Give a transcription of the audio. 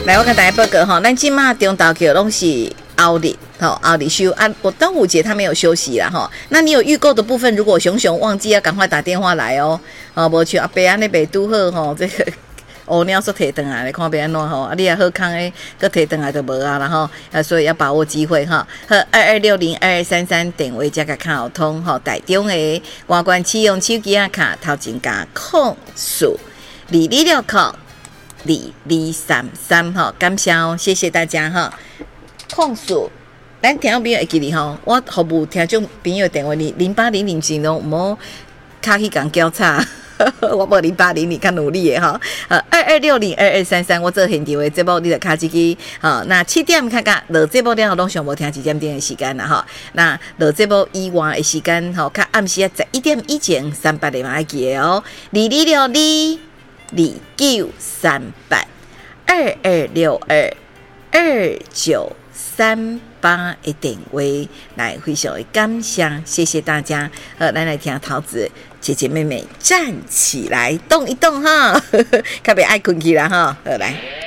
来，我跟大家报告哈，咱今嘛中岛桥拢是后日，后日休啊。我端午节他没有休息啦哈。那你有预购的部分，如果熊忘记，要赶快打电话来哦。无像阿伯安尼袂拄好吼，这个乌鸟说摕转来，看别安怎吼。啊，你也好康诶，佮摕转来就无啊啦吼。所以要把握机会哈。和22602233电话加个卡好通吼。台中诶，外观启用手机啊卡头前加控数22602233哈，感谢哦，谢谢大家哈。控诉，咱听众朋友会记哩吼，我服务听众朋友电话哩0800咯，唔好卡去共交叉，我无0800较努力的哈。22602233，我做现场的节目，你就卡一支那7点卡卡落节目了后，拢上无听1点钟的时间啦哈。那落节目以外的时间吼，较暗时11点以前300的嘛要记的哦，22602938的电话来，非常的感谢谢大家。咱来听桃子姐姐妹妹站起来动一动哈，特别爱困起啦哈，来。